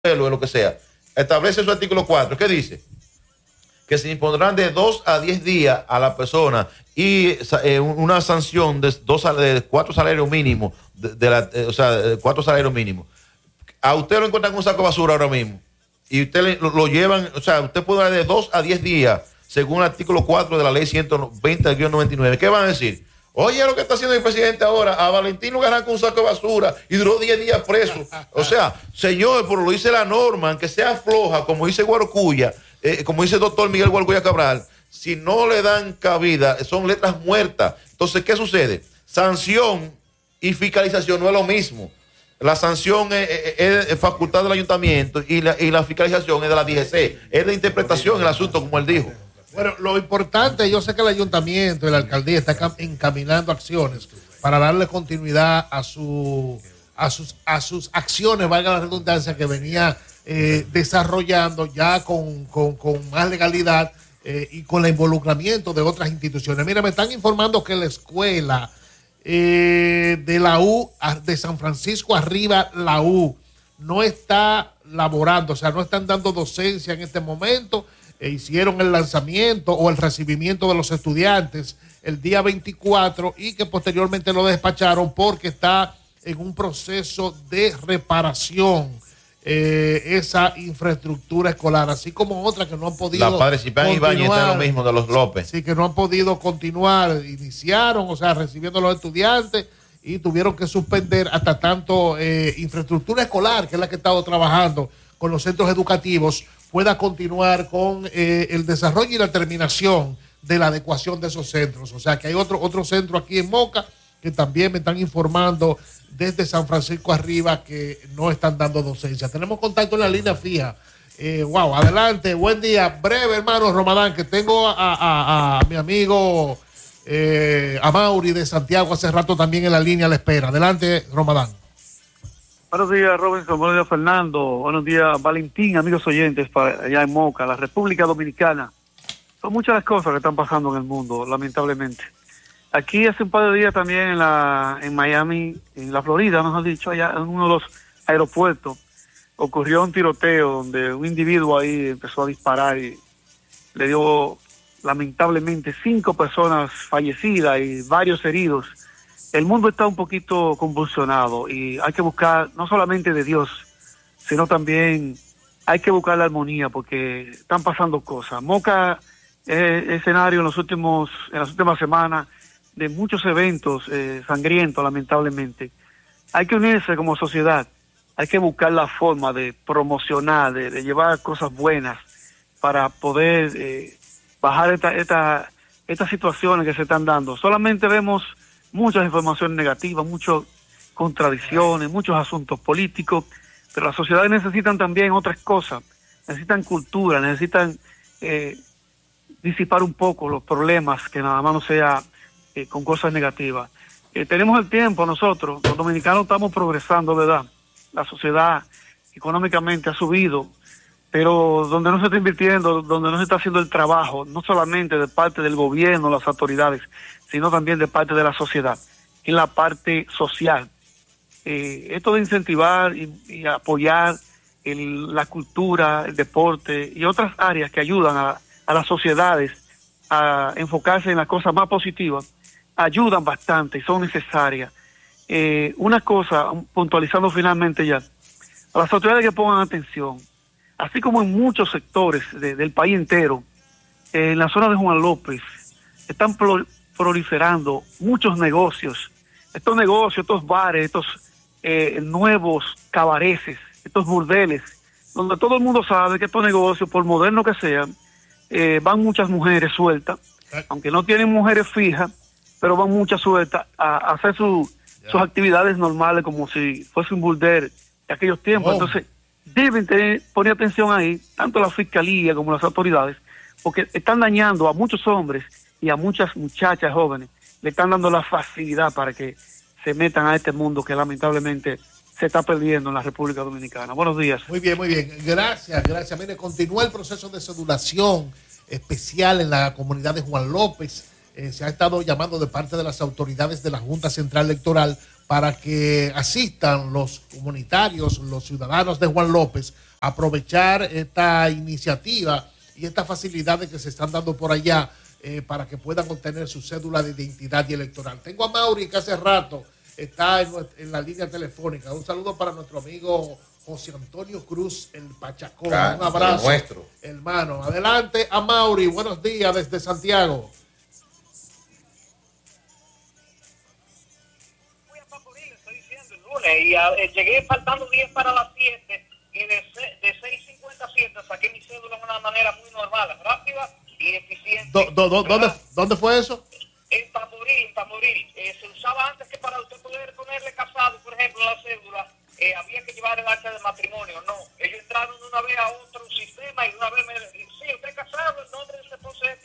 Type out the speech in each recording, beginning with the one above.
de lo que sea, establece su artículo 4. ¿Qué dice? Que se impondrán de 2 a 10 días a la persona y una sanción de 4 salarios mínimos, o sea, 4 salarios mínimos. A usted lo encuentran con un saco de basura ahora mismo y usted lo llevan, o sea, usted puede dar de 2 a 10 días según el artículo 4 de la ley 120-99. ¿Qué van a decir? Oye, lo que está haciendo el presidente ahora, a Valentino ganar con un saco de basura y duró 10 días preso. O sea, señor, por lo dice la norma, aunque sea floja, como dice Guarocuya, como dice el doctor Miguel Guarocuya Cabral, si no le dan cabida, son letras muertas. Entonces, ¿qué sucede? Sanción y fiscalización no es lo mismo. La sanción es facultad del ayuntamiento y la fiscalización es de la DGC. Es de interpretación el asunto, como él dijo. Bueno, lo importante, yo sé que el ayuntamiento y la alcaldía está encaminando acciones para darle continuidad a sus acciones, valga la redundancia, que venía desarrollando ya con más legalidad y con el involucramiento de otras instituciones. Mira, me están informando que la escuela de la U, de San Francisco Arriba, la U, no está laborando, o sea, no están dando docencia en este momento. Hicieron el lanzamiento o el recibimiento de los estudiantes el día 24 y que posteriormente lo despacharon porque está en un proceso de reparación esa infraestructura escolar, así como otras que no han podido la Padre Ciprián Ibáñez está lo mismo de los López. Sí, que no han podido continuar, iniciaron, o sea, recibiendo a los estudiantes y tuvieron que suspender hasta tanto infraestructura escolar, que es la que he estado trabajando con los centros educativos, pueda continuar con el desarrollo y la terminación de la adecuación de esos centros. O sea, que hay otro centro aquí en Moca que también me están informando desde San Francisco Arriba que no están dando docencia. Tenemos contacto en la línea fija. Wow, adelante, buen día. Breve, hermano Romadán, que tengo a mi amigo Amaury de Santiago hace rato también en la línea a la espera. Adelante, Romadán. Buenos días, Robinson. Buenos días, Fernando. Buenos días, Valentín, amigos oyentes para allá en Moca, la República Dominicana. Son muchas las cosas que están pasando en el mundo, lamentablemente. Aquí hace un par de días también en Miami, en la Florida, mejor dicho, allá en uno de los aeropuertos, ocurrió un tiroteo donde un individuo ahí empezó a disparar y le dio, lamentablemente, 5 personas fallecidas y varios heridos. El mundo está un poquito convulsionado y hay que buscar no solamente de Dios, sino también hay que buscar la armonía porque están pasando cosas. Moca es escenario en las últimas semanas de muchos eventos sangrientos, lamentablemente. Hay que unirse como sociedad, hay que buscar la forma de promocionar, de llevar cosas buenas para poder bajar estas situaciones que se están dando. Solamente vemos muchas informaciones negativas, muchas contradicciones, muchos asuntos políticos, pero las sociedades necesitan también otras cosas, necesitan cultura, necesitan disipar un poco los problemas, que nada más no sea con cosas negativas. Tenemos el tiempo nosotros, los dominicanos estamos progresando, ¿verdad? La sociedad económicamente ha subido, pero donde no se está invirtiendo, donde no se está haciendo el trabajo, no solamente de parte del gobierno, las autoridades, sino también de parte de la sociedad, en la parte social. Esto de incentivar y apoyar la cultura, el deporte y otras áreas que ayudan a las sociedades a enfocarse en las cosas más positivas, ayudan bastante y son necesarias. Una cosa, puntualizando finalmente ya, a las autoridades que pongan atención, así como en muchos sectores del país entero, en la zona de Juan López, están proliferando muchos negocios. Estos negocios, estos bares, estos nuevos cabareces, estos burdeles, donde todo el mundo sabe que estos negocios, por modernos que sean, van muchas mujeres sueltas, aunque no tienen mujeres fijas, pero van muchas sueltas a hacer sus actividades normales como si fuese un burdel de aquellos tiempos. Entonces, deben poner atención ahí, tanto la fiscalía como las autoridades, porque están dañando a muchos hombres y a muchas muchachas jóvenes, le están dando la facilidad para que se metan a este mundo que lamentablemente se está perdiendo en la República Dominicana. Buenos días. Muy bien, muy bien. Gracias. Mire, continúa el proceso de cedulación especial en la comunidad de Juan López. Se ha estado llamando de parte de las autoridades de la Junta Central Electoral para que asistan los comunitarios, los ciudadanos de Juan López, aprovechar esta iniciativa y estas facilidades que se están dando por allá para que puedan obtener su cédula de identidad y electoral. Tengo a Mauri que hace rato está en la línea telefónica. Un saludo para nuestro amigo José Antonio Cruz, el Pachacón. Un abrazo, nuestro hermano. Adelante a Mauri, buenos días desde Santiago. Fui a Paporil, estoy diciendo, el lunes, y llegué faltando 10 para las 7, y de 6:50 a 7 saqué mi cédula de una manera muy normal, rápida y eficiente. ¿Dónde fue eso? En Paporil. Se usaba antes que para usted poder ponerle casado, por ejemplo, la cédula, había que llevar el acta de matrimonio. No, ellos entraron de una vez a otro sistema y de una vez me dijeron, sí, usted es casado, el nombre de su esposo es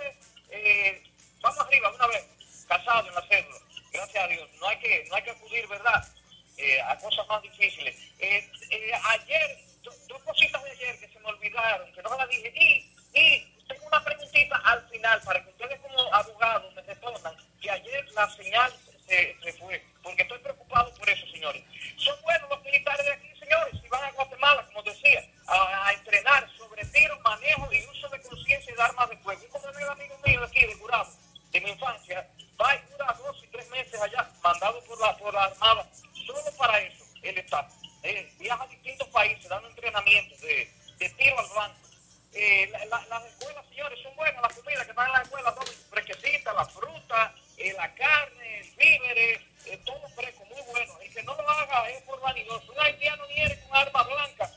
vamos arriba, de una vez, casado en la cédula. Gracias a Dios. No hay que acudir, ¿verdad? A cosas más difíciles. Ayer, dos cositas de ayer que se me olvidaron, que no me las dije, y tengo una preguntita al final para que ustedes como abogados me respondan, que ayer la señal se fue, porque estoy preocupado por eso, señores. Son buenos los militares de aquí, señores, si van a Guatemala, como decía, a entrenar sobre tiro, manejo y uso de conciencia de armas de fuego. Un coronel amigo mío de aquí, de Gurabo, de mi infancia, va y dura 2 y 3 meses allá, mandado por la Armada, solo para eso, el Estado. Viaja a distintos países, dando entrenamientos de tiro al blanco. Las escuelas, señores, son buenas, las comidas que están en las escuelas, son fresquecitas, la fruta, la carne, el víveres, todo fresco, muy bueno. El que no lo haga es por vanidoso. Un haitiano viene con arma blanca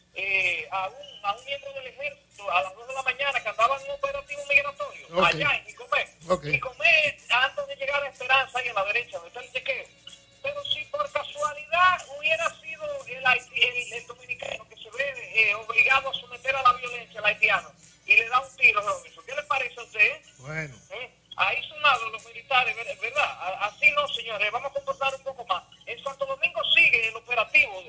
a un miembro del ejército a las 2 de la mañana que andaba en un operativo migratorio, allá en Nicomé. Nicomé, antes de llegar a Esperanza, ahí a la derecha, donde está el chequeo. Pero si por casualidad hubiera sido el dominicano que se ve obligado a someter a la violencia al haitiano y le da un tiro, Robinson, ¿qué le parece a usted? Bueno. Ahí sonaron los militares, ¿verdad? Así no, señores, vamos a comportar un poco más. En Santo Domingo sigue el operativo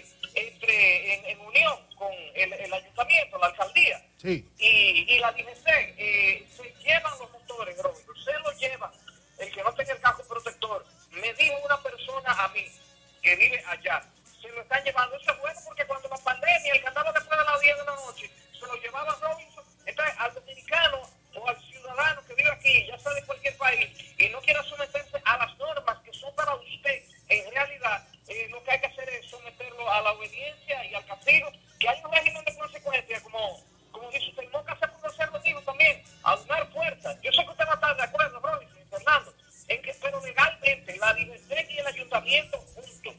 en unión con el ayuntamiento, la alcaldía, sí, y la DGC. Se llevan los motores, Robinson, se los llevan. El que no tenga el casco protector, me dijo una persona a mí que vive allá, se lo están llevando. Eso es bueno porque cuando la pandemia, el que andaba después de las 10 de la noche, se lo llevaba Robinson. Entonces, al dominicano o al ciudadano que vive aquí, ya sea de cualquier país, y no quiera someterse a las normas que son para usted, en realidad, lo que hay que hacer es someterlo a la obediencia y al castigo, que hay un régimen de consecuencias, como dice usted, nunca se puede hacer lo mismo también, a dar fuerza. Yo sé que usted va a estar de acuerdo, Robinson, Fernando, pero legalmente, la DGC y el ayuntamiento juntos,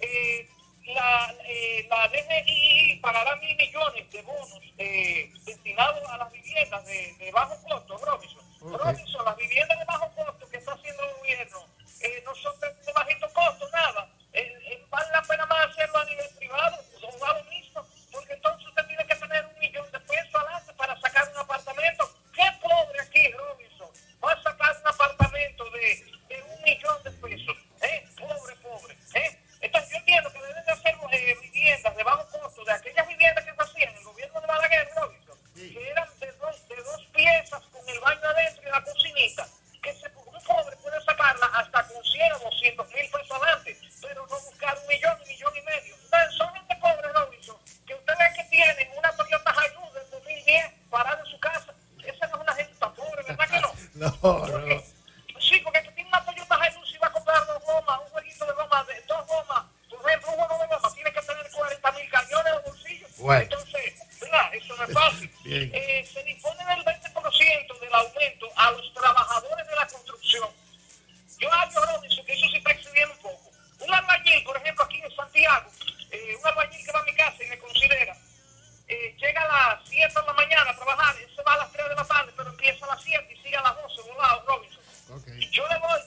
la DGI pagará 1.000 millones de bonos destinados a las viviendas de bajo costo, Robinson. Robinson, las viviendas de bajo costo que está haciendo el gobierno no son de bajito costo, nada. Vale la pena más hacerlo a nivel privado, o a lo mismo, porque entonces usted tiene que tener 1 millón de pesos adelante para sacar un apartamento. ¿Qué pobre aquí, Robinson? Va a sacar un apartamento de 1 millón de pesos. Pobre. Entonces yo entiendo que deben de hacer viviendas de bajo costo, de aquellas viviendas que se hacían en el gobierno de Balaguer, Robinson, que eran de dos piezas con el baño adentro y la cocinita, que un pobre puede sacarla hasta con 100 o 200 mil pesos adelante, pero no buscar 1 millón, 1,5 millones. Entonces son gente pobre, Robinson, que ustedes ven que tienen una Toyota Hilux del 2010 parada en su casa. Esa no es una gente tan pobre, ¿verdad que no? No. Sí, porque tú tienes una Toyota Hilux y va a comprar 2 gomas, un jueguito de goma, 2 gomas. Por ejemplo, un juego de goma tiene que tener 40,000 cañones en el bolsillo. Bueno. Entonces, ¿verdad? Eso no es fácil. Se dispone del 20% del aumento a los trabajadores de la construcción. Yo hallo, Robinson, que eso se está excediendo un poco. Un albañil, por ejemplo, aquí en Santiago, un albañil que va a mi casa y me considera, llega a las 7 de la mañana a trabajar, él se va a las 3 de la tarde, pero empieza a las 7 y sigue a las 12 volado, Robinson. Yo le doy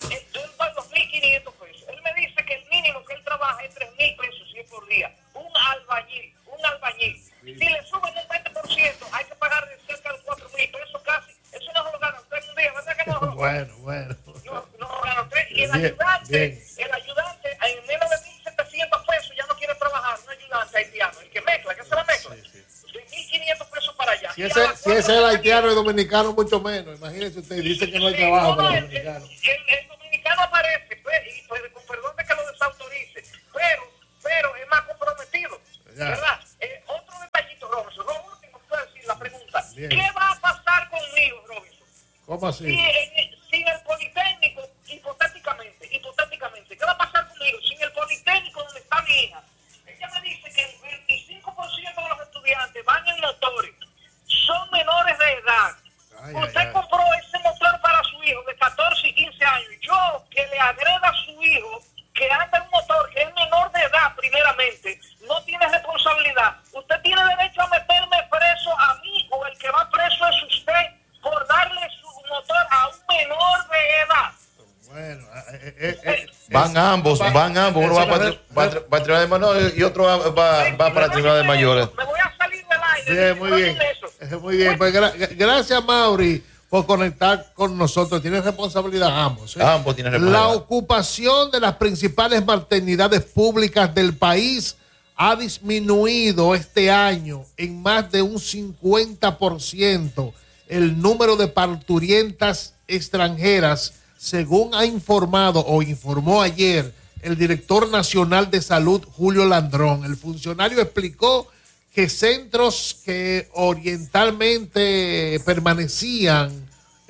2.500 pesos. Él me dice que el mínimo que él trabaja es 3.000 pesos si es por día. Un albañil. Si le suben un 20%, hay que pagar de cerca de 4.000 pesos casi. Eso no se lo gana usted en un día, ¿verdad que no? Bueno. No lo gana usted. Y el ayudante, en menos de 1.700 pesos ya no quiere trabajar, un ayudante haitiano, el que mezcla, que se la mezcla. De 1.500 pesos para allá. Si ese es el haitiano y dominicano, mucho menos. Imagínese usted, dice que no hay trabajo para los dominicanos. El dominicano aparece, y con perdón de que lo desautorice, pero es más comprometido, ¿verdad? Otro Bien. ¿Qué va a pasar conmigo, Robinson? ¿Cómo así? Si en el Politécnico, hipotéticamente, ¿qué va a pasar conmigo? Si en el Politécnico donde está mi hija, ella me dice que el 25% de los estudiantes van en motores, son menores de edad. Usted compró ese motor para su hijo de 14 y 15 años. Yo, que le agreda a su hijo, que anda en un motor que es menor de edad, primeramente, no tiene responsabilidad. Usted tiene derecho a meterme preso a mí, o el que va preso es usted, por darle su motor a un menor de edad. Bueno, van ambos. Uno va para tribunal de menores y otro va para tribunal de mayores. Me voy a salir del aire. Bien, muy bien. Muy bien. Pues gracias, Mauri, por conectar con nosotros. Tienen responsabilidad ambos. Ambos tienen responsabilidad. La ocupación de las principales maternidades públicas del país ha disminuido este año en más de un 50% el número de parturientas extranjeras, según ha informado o informó ayer el director nacional de salud, Julio Landrón. El funcionario explicó que centros que orientalmente permanecían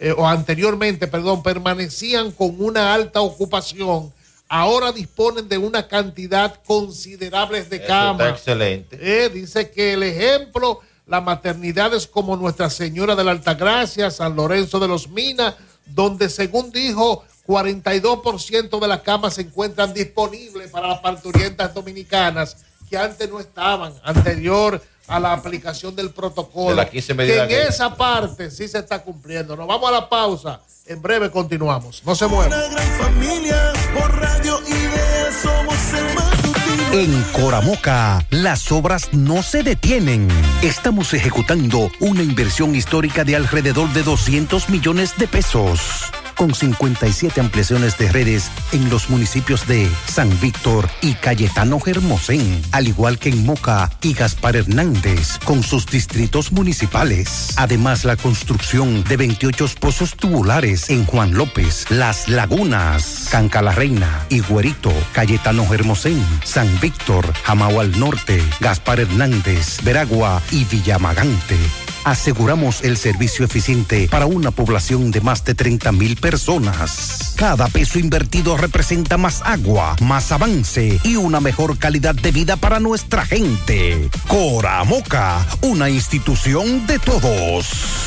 con una alta ocupación, ahora disponen de una cantidad considerable de camas. Está excelente. Dice que el ejemplo, las maternidades como Nuestra Señora de la Altagracia, San Lorenzo de los Minas, donde según dijo 42% de las camas se encuentran disponibles para las parturientas dominicanas, que antes no estaban, anterior a la aplicación del protocolo. De la 15 medidas que en esa parte sí se está cumpliendo. Nos vamos a la pausa. En breve continuamos. No se muevan. Una gran familia, por Radio Ideas somos el matutino. En Coramoca, las obras no se detienen. Estamos ejecutando una inversión histórica de alrededor de 200 millones de pesos. Con 57 ampliaciones de redes en los municipios de San Víctor y Cayetano Hermosén, al igual que en Moca y Gaspar Hernández, con sus distritos municipales. Además, la construcción de 28 pozos tubulares en Juan López, Las Lagunas, Canca la Reina, Higuerito, Cayetano Hermosén, San Víctor, Jamao al Norte, Gaspar Hernández, Veragua y Villamagante. Aseguramos el servicio eficiente para una población de más de 30,000 personas. Cada peso invertido representa más agua, más avance y una mejor calidad de vida para nuestra gente. Coramoca, una institución de todos.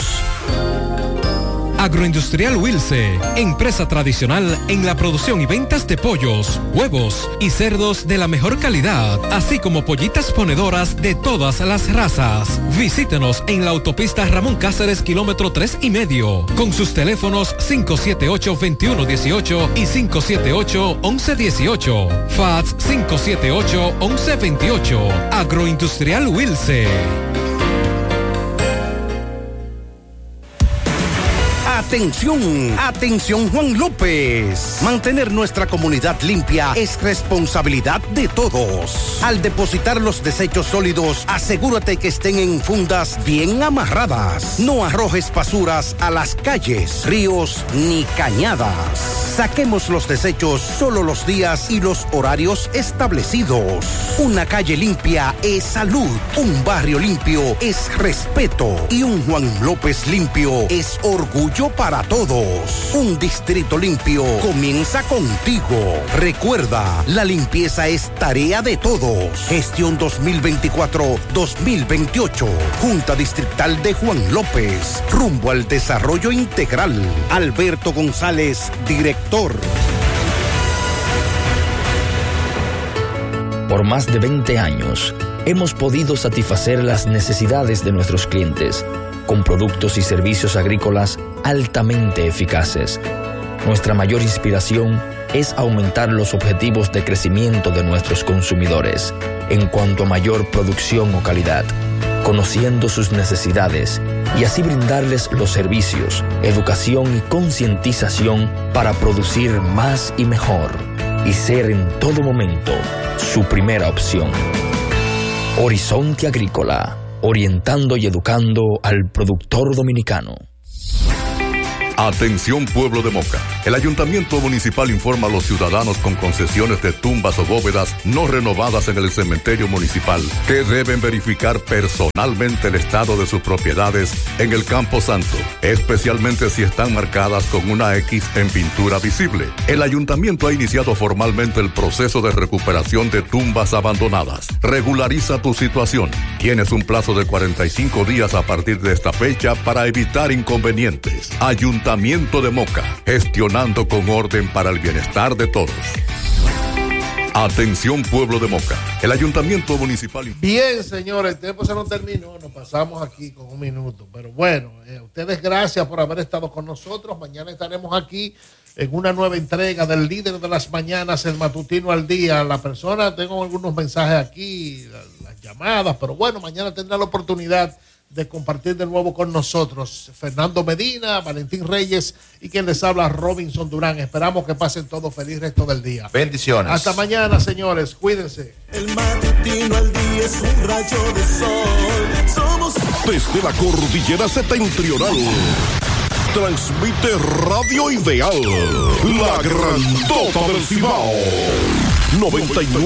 Agroindustrial Wilce, empresa tradicional en la producción y ventas de pollos, huevos y cerdos de la mejor calidad, así como pollitas ponedoras de todas las razas. Visítenos en la autopista Ramón Cáceres, kilómetro 3,5, con sus teléfonos 578-2118 y 578-1118, fax 578-1128. Agroindustrial Wilce. Atención, atención Juan López. Mantener nuestra comunidad limpia es responsabilidad de todos. Al depositar los desechos sólidos, asegúrate que estén en fundas bien amarradas. No arrojes basuras a las calles, ríos ni cañadas. Saquemos los desechos solo los días y los horarios establecidos. Una calle limpia es salud, un barrio limpio es respeto y un Juan López limpio es orgullo para todos. Un distrito limpio comienza contigo. Recuerda, la limpieza es tarea de todos. Gestión 2024-2028. Junta Distrital de Juan López. Rumbo al desarrollo integral. Alberto González, director. Por más de 20 años, hemos podido satisfacer las necesidades de nuestros clientes con productos y servicios agrícolas altamente eficaces. Nuestra mayor inspiración es aumentar los objetivos de crecimiento de nuestros consumidores en cuanto a mayor producción o calidad, conociendo sus necesidades y así brindarles los servicios, educación y concientización para producir más y mejor y ser en todo momento su primera opción. Horizonte Agrícola, orientando y educando al productor dominicano. Atención pueblo de Moca. El Ayuntamiento Municipal informa a los ciudadanos con concesiones de tumbas o bóvedas no renovadas en el cementerio municipal que deben verificar personalmente el estado de sus propiedades en el Campo Santo, especialmente si están marcadas con una X en pintura visible. El Ayuntamiento ha iniciado formalmente el proceso de recuperación de tumbas abandonadas. Regulariza tu situación. Tienes un plazo de 45 días a partir de esta fecha para evitar inconvenientes. Ayuntamiento de Moca, gestionando con orden para el bienestar de todos. Atención pueblo de Moca, el Ayuntamiento Municipal. Bien, señores, el tiempo se nos terminó, nos pasamos aquí con un minuto, pero bueno, ustedes gracias por haber estado con nosotros. Mañana estaremos aquí en una nueva entrega del Líder de las Mañanas, el Matutino al Día. La persona, tengo algunos mensajes aquí, las llamadas, pero bueno, mañana tendrá la oportunidad de compartir de nuevo con nosotros Fernando Medina, Valentín Reyes y quien les habla, Robinson Durán. Esperamos que pasen todos feliz resto del día. Bendiciones. Hasta mañana, señores. Cuídense. El Matutino al Día es un rayo de sol. Somos desde la cordillera septentrional. Transmite Radio Ideal, la grandota del Cibao. 99.